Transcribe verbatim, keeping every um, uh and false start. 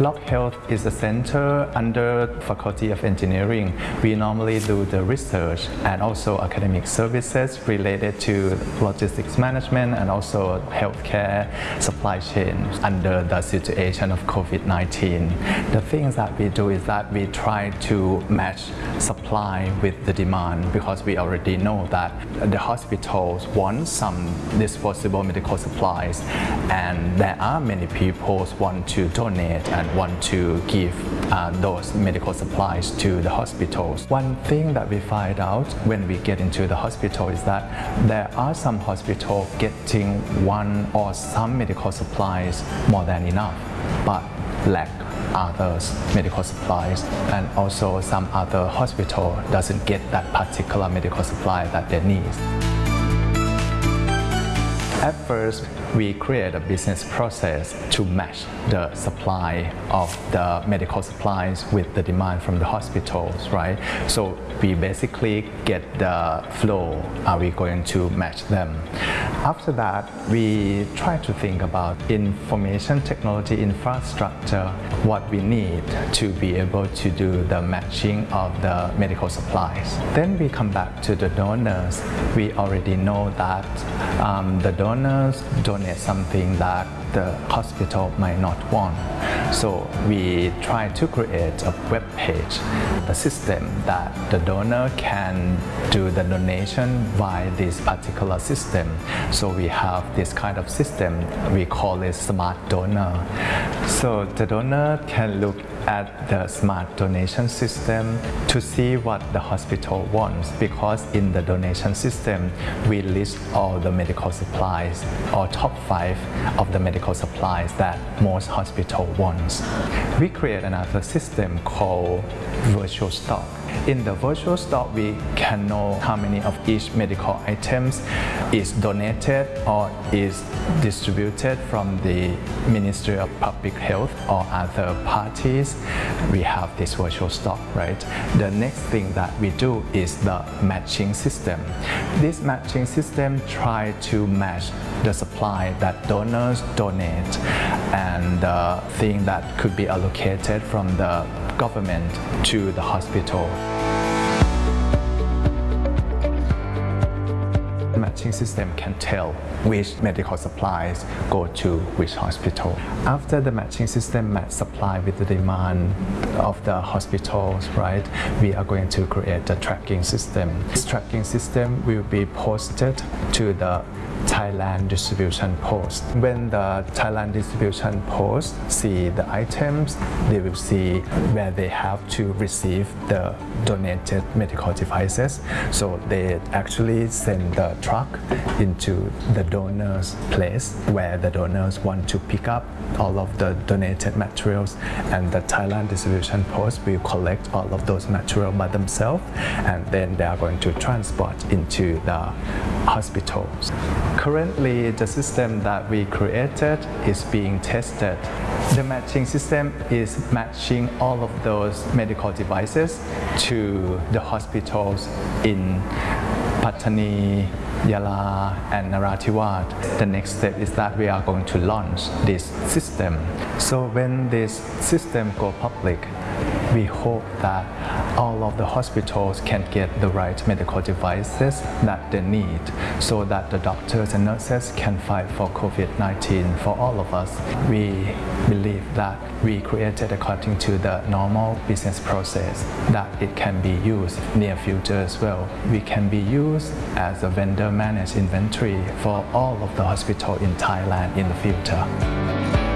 Lock Health is a center under Faculty of Engineering. We normally do the research and also academic services related to logistics management and also healthcare supply chain under the situation of COVID nineteen. The things that we do is that we try to match supply with the demand, because we already know that the hospitals want some disposable medical supplies and there are many people who want to donate and want to give uh, those medical supplies to the hospitals. One thing that we find out when we get into the hospital is that there are some hospitals getting one or some medical supplies more than enough, but lack others medical supplies, and also some other hospital doesn't get that particular medical supply that they need. At first, we create a business process to match the supply of the medical supplies with the demand from the hospitals, right? So we basically get the flow, are we going to match them? After that, we try to think about information technology infrastructure, what we need to be able to do the matching of the medical supplies. Then we come back to the donors. We already know that um, the donors donate something that the hospital might not want. So we try to create a web page, a system that the donor can do the donation via this particular system. So we have this kind of system, we call it Smart Donor. So the donor can look at the smart donation system to see what the hospital wants, because in the donation system we list all the medical supplies or top five of the medical supplies that most hospital wants. We create another system called virtual stock. In the virtual stock, we can know how many of each medical items is donated or is distributed from the Ministry of Public Health or other parties. We have this virtual stock, right? The next thing that we do is the matching system. This matching system tries to match the supply that donors donate and the thing that could be allocated from the government to the hospital. The matching system can tell which medical supplies go to which hospital. After the matching system match supply with the demand of the hospitals, right, we are going to create a tracking system. This tracking system will be posted to the Thailand distribution post. When the Thailand distribution post see the items, they will see where they have to receive the donated medical devices. So they actually send the truck into the donor's place where the donors want to pick up all of the donated materials, and the Thailand distribution post will collect all of those materials by themselves, and then they are going to transport into the hospitals. Currently, the system that we created is being tested. The matching system is matching all of those medical devices to the hospitals in Pattani, Yala and Narathiwat. The next step is that we are going to launch this system. So when this system go public, we hope that all of the hospitals can get the right medical devices that they need, so that the doctors and nurses can fight for COVID nineteen for all of us. We believe that we created according to the normal business process, that it can be used near future as well. We can be used as a vendor managed inventory for all of the hospitals in Thailand in the future.